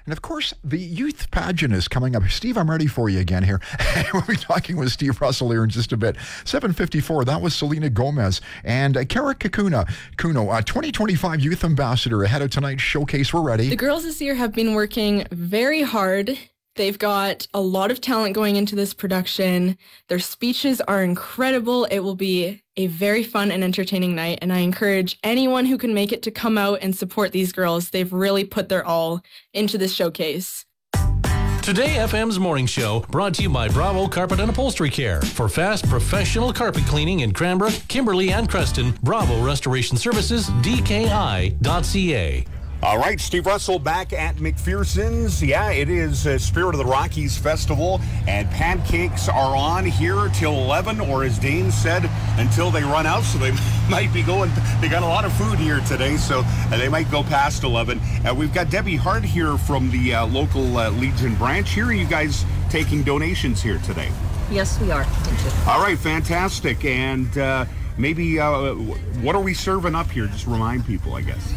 And of course, the youth pageant is coming up. Steve, I'm ready for you again here. We'll be talking with Steve Russell here in just a bit. 7:54, that was Selena Gomez. And Kara Kuno, 2025 Youth Ambassador ahead of tonight's showcase. We're ready. The girls this year have been working very hard. They've got a lot of talent going into this production. Their speeches are incredible. It will be a very fun and entertaining night, and I encourage anyone who can make it to come out and support these girls. They've really put their all into this showcase. Today FM's morning show brought to you by Bravo Carpet and Upholstery Care. For fast, professional carpet cleaning in Cranbrook, Kimberley, and Creston, Bravo Restoration Services, DKI.ca. All right, Steve Russell back at McPherson's. Yeah, it is Spirit of the Rockies Festival, and pancakes are on here till 11, or as Dane said, until they run out. So they might be going. They got a lot of food here today, so they might go past 11. We've got Debbie Hart here from the local Legion branch. Here are you guys taking donations here today? Yes, we are. Thank you. All right, fantastic. And maybe what are we serving up here? Just remind people, I guess.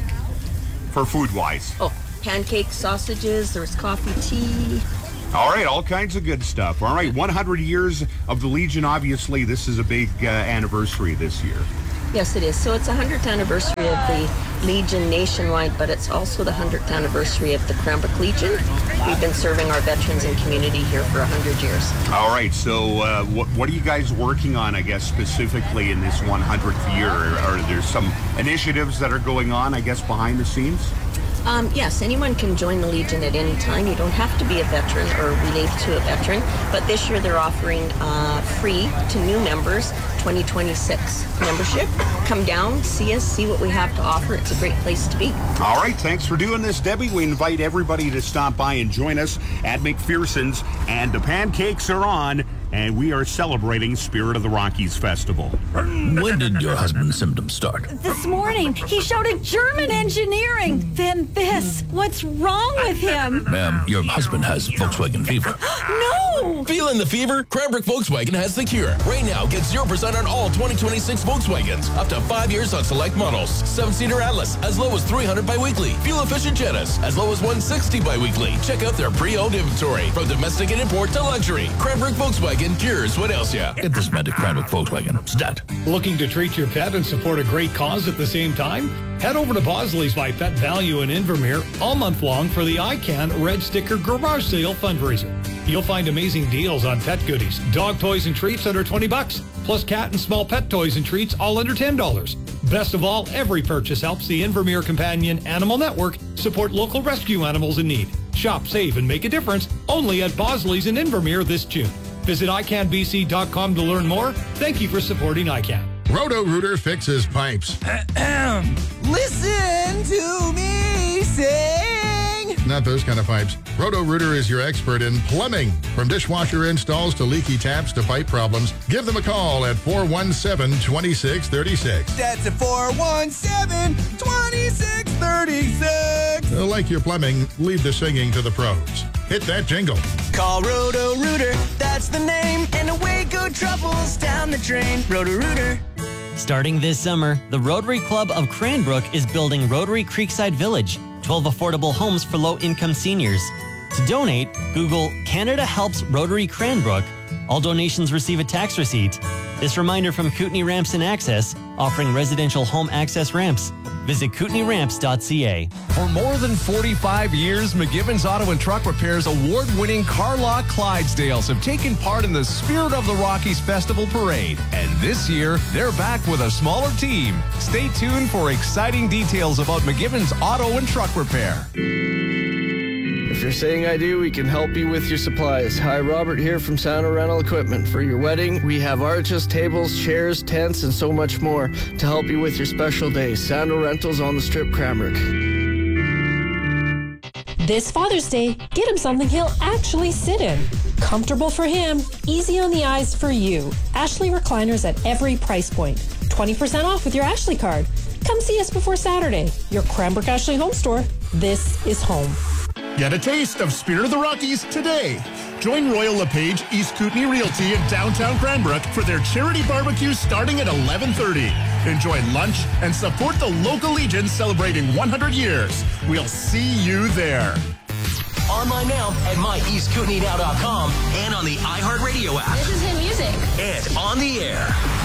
For food-wise. Oh, pancakes, sausages, there's coffee, tea. All right, all kinds of good stuff. All right, 100 years of the Legion. Obviously, this is a big anniversary this year. Yes, it is. So it's the 100th anniversary of the Legion nationwide, but it's also the 100th anniversary of the Cranbrook Legion. We've been serving our veterans and community here for 100 years. All right, so what are you guys working on, I guess, specifically in this 100th year? Are there some initiatives that are going on, I guess, behind the scenes? Yes, anyone can join the Legion at any time. You don't have to be a veteran or relate to a veteran. But this year they're offering free to new members 2026 membership. Come down, see us, see what we have to offer. It's a great place to be. All right, thanks for doing this, Debbie. We invite everybody to stop by and join us at McPherson's. And the pancakes are on, and we are celebrating Spirit of the Rockies Festival. When did your husband's symptoms start? This morning. He shouted German engineering. Then this. What's wrong with him? Ma'am, your husband has Volkswagen fever. No! Feeling the fever? Cranbrook Volkswagen has the cure. Right now, get 0% on all 2026 Volkswagens. Up to 5 years on select models. 7-seater Atlas, as low as $300 bi-weekly. Fuel-efficient Jettas, as low as $160 bi-weekly. Check out their pre-owned inventory. From domestic and import to luxury. Cranbrook Volkswagen cures what else, yeah? Get this meant at Cranbrook Volkswagen. Stat. Looking to treat your pet and support a great cause at the same time? Head over to Bosley's My Pet Value in Invermere all month long for the ICANN Red Sticker Garage Sale fundraiser. You'll find amazing deals on pet goodies, dog toys and treats under $20, plus cat and small pet toys and treats all under $10. Best of all, every purchase helps the Invermere Companion Animal Network support local rescue animals in need. Shop, save, and make a difference only at Bosley's in Invermere this June. Visit ICANNBC.com to learn more. Thank you for supporting ICANN. Roto-Rooter fixes pipes. Listen to me sing. Not those kind of pipes. Roto-Rooter is your expert in plumbing. From dishwasher installs to leaky taps to pipe problems, give them a call at 417-2636. That's a 417-2636. Like your plumbing, leave the singing to the pros. Hit that jingle. Call Roto-Rooter, that's the name, and away go troubles down the drain. Roto-Rooter. Starting this summer, the Rotary Club of Cranbrook is building Rotary Creekside Village, 12 affordable homes for low-income seniors. To donate, Google Canada Helps Rotary Cranbrook. All donations receive a tax receipt. This reminder from Kootenay Ramps and Access, offering residential home access ramps. Visit KootenayRamps.ca. For more than 45 years, McGivens Auto and Truck Repair's award-winning Carlock Clydesdales have taken part in the Spirit of the Rockies Festival Parade. And this year, they're back with a smaller team. Stay tuned for exciting details about McGivens Auto and Truck Repair. If you're saying I do, we can help you with your supplies. Hi, Robert here from Santa Rental Equipment. For your wedding, we have arches, tables, chairs, tents, and so much more to help you with your special day. Santa Rentals on the Strip, Cranbrook. This Father's Day, get him something he'll actually sit in. Comfortable for him, easy on the eyes for you. Ashley recliners at every price point. 20% off with your Ashley card. Come see us before Saturday. Your Cranbrook Ashley Home Store. This is home. Get a taste of Spirit of the Rockies today. Join Royal LePage East Kootenay Realty in downtown Cranbrook for their charity barbecue starting at 11:30. Enjoy lunch and support the local Legion celebrating 100 years. We'll see you there. online now at myeastkootenaynow.com and on the iHeartRadio app. This is hit music. And on the air.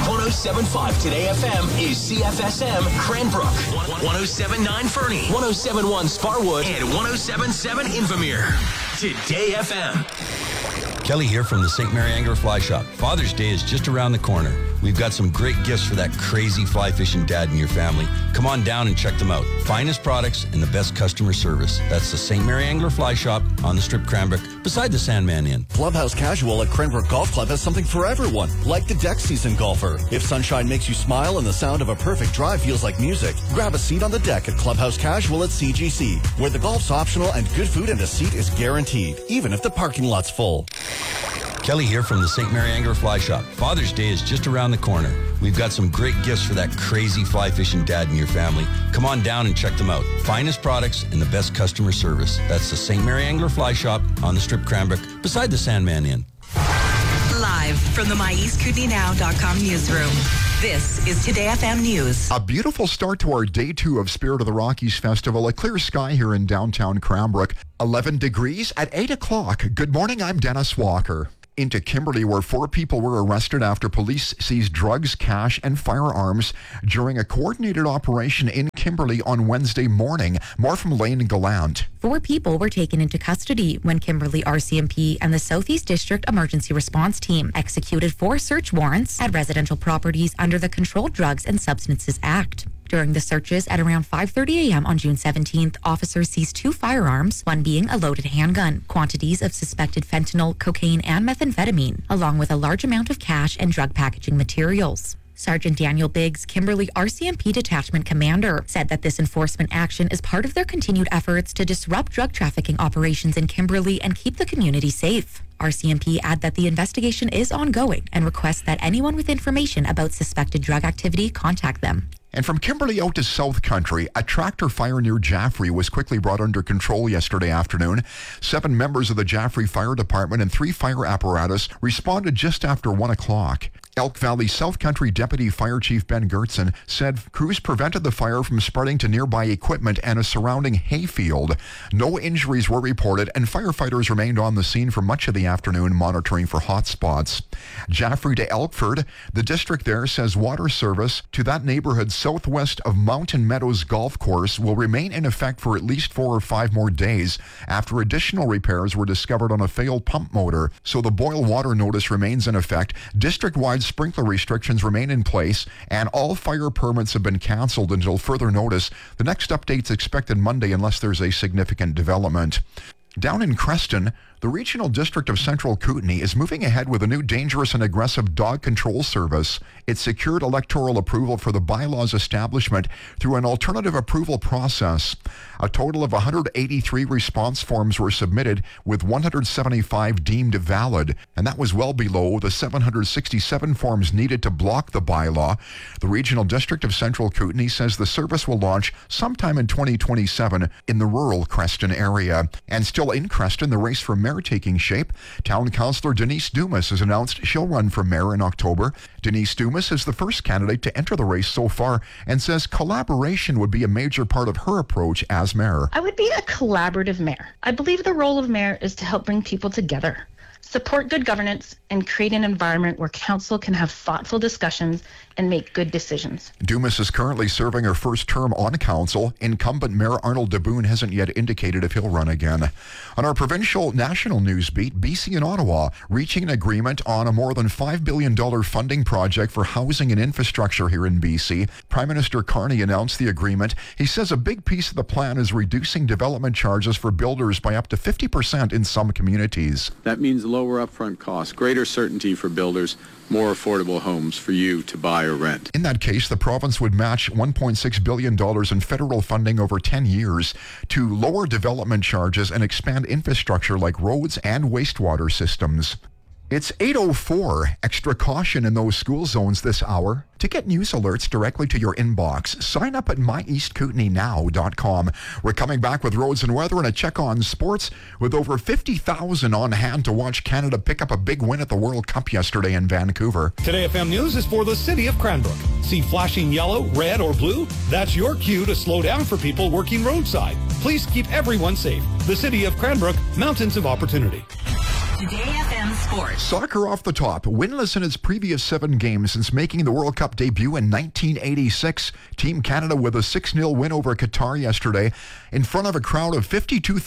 107.5 Today FM is CFSM Cranbrook, 107.9 Fernie, 107.1 Sparwood, and 107.7 Invermere. Today FM. Kelly here from the St. Mary Angler Fly Shop. Father's Day is just around the corner. We've got some great gifts for that crazy fly fishing dad in your family. Come on down and check them out. Finest products and the best customer service. That's the St. Mary Angler Fly Shop on the Strip Cranbrook, beside the Sandman Inn. Clubhouse Casual at Cranbrook Golf Club has something for everyone, like the deck season golfer. If sunshine makes you smile and the sound of a perfect drive feels like music, grab a seat on the deck at Clubhouse Casual at CGC, where the golf's optional and good food and a seat is guaranteed, even if the parking lot's full. Kelly here from the St. Mary Angler Fly Shop. Father's Day is just around the corner. We've got some great gifts for that crazy fly fishing dad in your family. Come on down and check them out. Finest products and the best customer service. That's the St. Mary Angler Fly Shop on the Strip Cranbrook, beside the Sandman Inn. Live from the myeastkootenaynow.com newsroom. This is Today FM News. A beautiful start to our day 2 of Spirit of the Rockies Festival. A clear sky here in downtown Cranbrook. 11 degrees at 8 o'clock. Good morning, I'm Dennis Walker. Into Kimberley, where 4 people were arrested after police seized drugs, cash, and firearms during a coordinated operation in Kimberley on Wednesday morning. More from Lane Gallant. 4 people were taken into custody when Kimberley RCMP and the Southeast District Emergency Response Team executed 4 search warrants at residential properties under the Controlled Drugs and Substances Act. During the searches at around 5:30 a.m. on June 17th, officers seized 2 firearms, one being a loaded handgun, quantities of suspected fentanyl, cocaine, and methamphetamine, along with a large amount of cash and drug packaging materials. Sergeant Daniel Biggs, Kimberley RCMP Detachment Commander, said that this enforcement action is part of their continued efforts to disrupt drug trafficking operations in Kimberley and keep the community safe. RCMP add that the investigation is ongoing and requests that anyone with information about suspected drug activity contact them. And from Kimberley out to South Country, a tractor fire near Jaffrey was quickly brought under control yesterday afternoon. 7 members of the Jaffrey Fire Department and 3 fire apparatus responded just after 1 o'clock. Elk Valley South Country Deputy Fire Chief Ben Gertson said crews prevented the fire from spreading to nearby equipment and a surrounding hayfield. No injuries were reported, and firefighters remained on the scene for much of the afternoon monitoring for hot spots. Jaffrey to Elkford, the district there says water service to that neighborhood southwest of Mountain Meadows Golf Course will remain in effect for at least 4 or 5 more days after additional repairs were discovered on a failed pump motor. So the boil water notice remains in effect. District-wide sprinkler restrictions remain in place, and all fire permits have been canceled until further notice. The next update's expected Monday unless there's a significant development. Down in Creston, the Regional District of Central Kootenay is moving ahead with a new dangerous and aggressive dog control service. It secured electoral approval for the bylaws establishment through an alternative approval process. A total of 183 response forms were submitted, with 175 deemed valid, and that was well below the 767 forms needed to block the bylaw. The Regional District of Central Kootenay says the service will launch sometime in 2027 in the rural Creston area. And still in Creston, the race for mayor taking shape. Town Councillor Denise Dumas has announced she'll run for mayor in October. Denise Dumas is the first candidate to enter the race so far and says collaboration would be a major part of her approach as mayor. I would be a collaborative mayor. I believe the role of mayor is to help bring people together, support good governance, and create an environment where council can have thoughtful discussions and make good decisions. Dumas is currently serving her first term on council. Incumbent Mayor Arnold DeBoon hasn't yet indicated if he'll run again. On our provincial national news beat, BC and Ottawa reaching an agreement on a more than $5 billion funding project for housing and infrastructure here in BC. Prime Minister Carney announced the agreement. He says a big piece of the plan is reducing development charges for builders by up to 50% in some communities. That means lower upfront costs, greater certainty for builders, more affordable homes for you to buy or rent. In that case, the province would match $1.6 billion in federal funding over 10 years to lower development charges and expand infrastructure like roads and wastewater systems. It's 8:04. Extra caution in those school zones this hour. To get news alerts directly to your inbox, sign up at myeastkootenaynow.com. We're coming back with roads and weather and a check on sports with over 50,000 on hand to watch Canada pick up a big win at the World Cup yesterday in Vancouver. Today FM News is for the city of Cranbrook. See flashing yellow, red, or blue? That's your cue to slow down for people working roadside. Please keep everyone safe. The City of Cranbrook, Mountains of Opportunity. Today FM Sports. Soccer off the top. Winless in its previous 7 games since making the World Cup debut in 1986. Team Canada with a 6-0 win over Qatar yesterday in front of a crowd of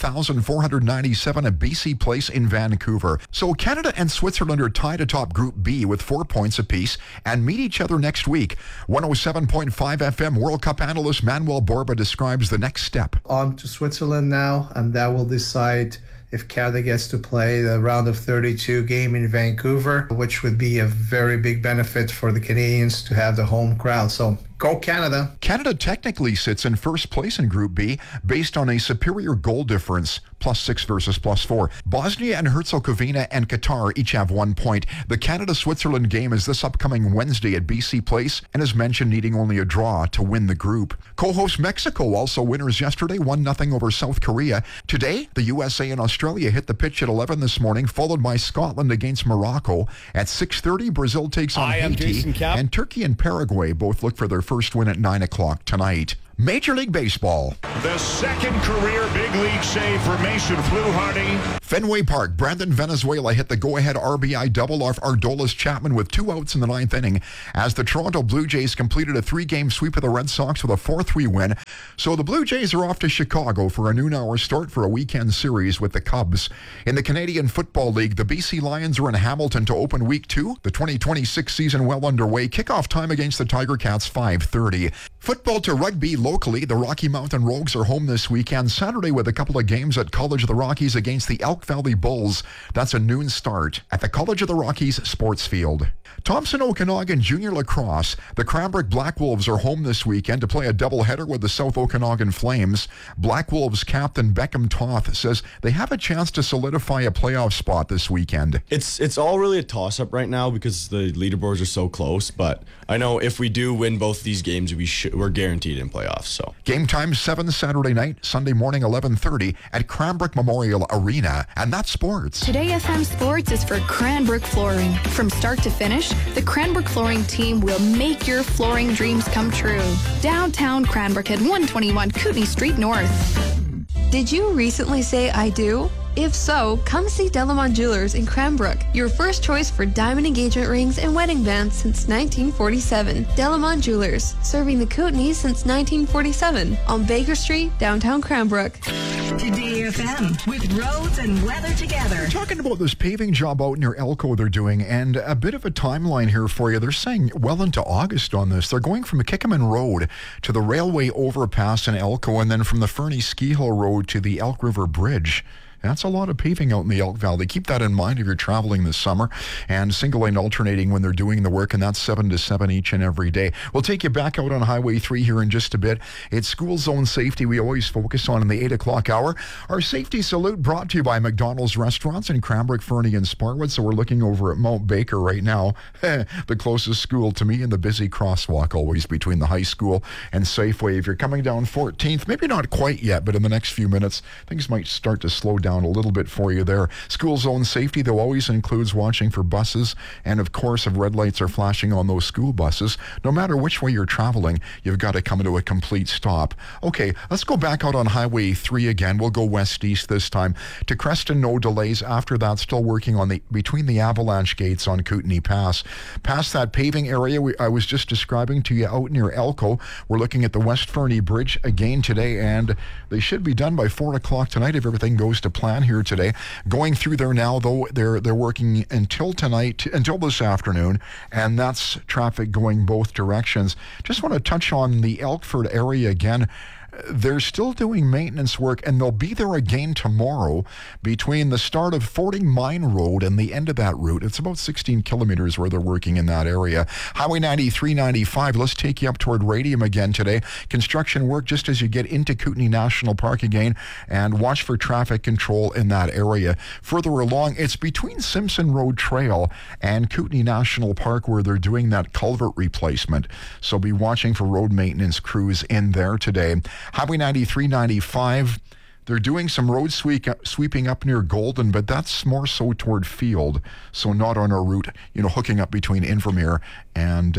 52,497 at BC Place in Vancouver. So Canada and Switzerland are tied atop Group B with 4 points apiece and meet each other next week. 107.5 FM World Cup analyst Manuel Borba describes the next step. On to Switzerland now, and that will decide if Canada gets to play the round of 32 game in Vancouver, which would be a very big benefit for the Canadians to have the home crowd. So go Canada. Canada technically sits in first place in Group B based on a superior goal difference, +6 versus +4. Bosnia and Herzegovina and Qatar each have 1 point. The Canada-Switzerland game is this upcoming Wednesday at BC Place and as mentioned needing only a draw to win the group. Co-host Mexico also winners yesterday, 1-0 over South Korea. Today, the USA and Australia hit the pitch at 11 this morning, followed by Scotland against Morocco. At 6:30, Brazil takes on Haiti, and Turkey and Paraguay both look for their first win at 9 o'clock tonight. Major League Baseball. The second career big league save for Mason Fluharty. Fenway Park, Brandon Venezuela hit the go-ahead RBI double off Aroldis Chapman with 2 outs in the 9th inning as the Toronto Blue Jays completed a 3-game sweep of the Red Sox with a 4-3 win. So the Blue Jays are off to Chicago for a noon hour start for a weekend series with the Cubs. In the Canadian Football League, the BC Lions are in Hamilton to open Week 2. The 2026 season well underway. Kickoff time against the Tiger Cats, 5:30. Football to rugby locally, the Rocky Mountain Rogues are home this weekend, Saturday with a couple of games at College of the Rockies against the Elk Valley Bulls. That's a noon start at the College of the Rockies sports field. Thompson Okanagan Junior Lacrosse, the Cranbrook Black Wolves are home this weekend to play a doubleheader with the South Okanagan Flames. Black Wolves captain Beckham Toth says they have a chance to solidify a playoff spot this weekend. It's all really a toss-up right now because the leaderboards are so close, but I know if we do win both these games, we're guaranteed in playoffs. So game time 7 Saturday night, Sunday morning 11:30 at Cranbrook Memorial Arena, and that's sports. Today FM Sports is for Cranbrook Flooring. From start to finish, the Cranbrook Flooring team will make your flooring dreams come true. Downtown Cranbrook at 121 Kootenay Street North. Did you recently say I do? If so, come see Delamont Jewelers in Cranbrook, your first choice for diamond engagement rings and wedding bands since 1947. Delamont Jewelers, serving the Kootenays since 1947 on Baker Street, downtown Cranbrook. Today FM with roads and weather together. We're talking about this paving job out near Elko they're doing, and a bit of a timeline here for you. They're saying well into August on this. They're going from Kickaman Road to the railway overpass in Elko, and then from the Fernie Ski Hill Road to the Elk River Bridge. That's a lot of paving out in the Elk Valley. Keep that in mind if you're traveling this summer. And single lane alternating when they're doing the work, and that's 7 to 7 each and every day. We'll take you back out on Highway 3 here in just a bit. It's school zone safety we always focus on in the 8 o'clock hour. Our safety salute brought to you by McDonald's Restaurants in Cranbrook, Fernie, and Sparwood. So we're looking over at Mount Baker right now, the closest school to me, and the busy crosswalk always between the high school and Safeway. If you're coming down 14th, maybe not quite yet, but in the next few minutes, things might start to slow down a little bit for you there. School zone safety, though, always includes watching for buses, and of course, if red lights are flashing on those school buses, no matter which way you're traveling, you've got to come to a complete stop. Okay, let's go back out on Highway 3 again. We'll go west-east this time. To Creston, no delays. After that, still working on between the avalanche gates on Kootenay Pass. Past that paving area I was just describing to you out near Elko, we're looking at the West Fernie Bridge again today, and they should be done by 4 o'clock tonight if everything goes to plan here today. Going through there now, though, they're working until tonight, until this afternoon, and that's traffic going both directions. Just want to touch on the Elkford area again. They're still doing maintenance work, and they'll be there again tomorrow between the start of Fording Mine Road and the end of that route. It's about 16 kilometers where they're working in that area. Highway 93, 95, let's take you up toward Radium again today. Construction work just as you get into Kootenay National Park again, and watch for traffic control in that area. Further along, it's between Simpson Road Trail and Kootenay National Park where they're doing that culvert replacement. So be watching for road maintenance crews in there today. Highway 93, 95, they're doing some road sweeping up near Golden, but that's more so toward Field, so not on our route, hooking up between Invermere and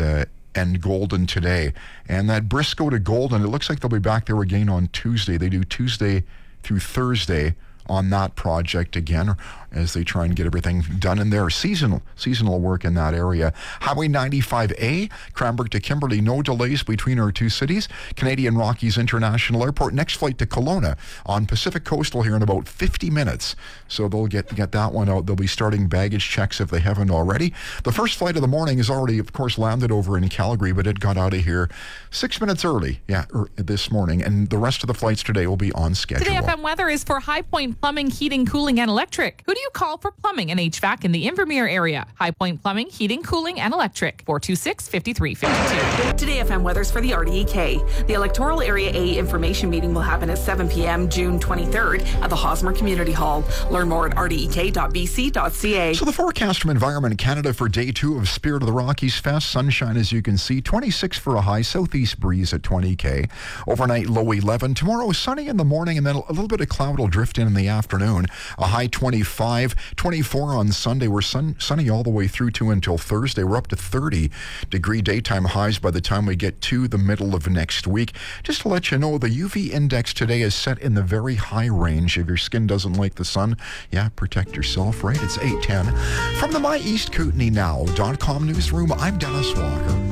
and Golden today. And that Briscoe to Golden, it looks like they'll be back there again on Tuesday. They do Tuesday through Thursday on that project again as they try and get everything done in there. Seasonal work in that area. Highway 95A, Cranbrook to Kimberley, no delays between our two cities. Canadian Rockies International Airport, next flight to Kelowna on Pacific Coastal here in about 50 minutes. So they'll get that one out. They'll be starting baggage checks if they haven't already. The first flight of the morning is already, of course, landed over in Calgary, but it got out of here 6 minutes early, this morning. And the rest of the flights today will be on schedule. Today FM weather is for High Point Plumbing, Heating, Cooling, and Electric. Who do you call for plumbing and HVAC in the Invermere area? High Point Plumbing, Heating, Cooling, and Electric. 426-5352. Today FM weather's for the RDEK. The Electoral Area A information meeting will happen at 7 p.m. June 23rd at the Hosmer Community Hall. Learn more at rdek.bc.ca. So the forecast from Environment Canada for day 2 of Spirit of the Rockies Fest. Sunshine, as you can see, 26 for a high, southeast breeze at 20 km. Overnight low 11. Tomorrow sunny in the morning and then a little bit of cloud will drift in the afternoon. A high 25, 24 on Sunday. We're sunny all the way through to until Thursday. We're up to 30-degree daytime highs by the time we get to the middle of next week. Just to let you know, the UV index today is set in the very high range. If your skin doesn't like the sun, protect yourself, right? It's 8:10. From the MyEastKootenays.com newsroom, I'm Dennis Walker.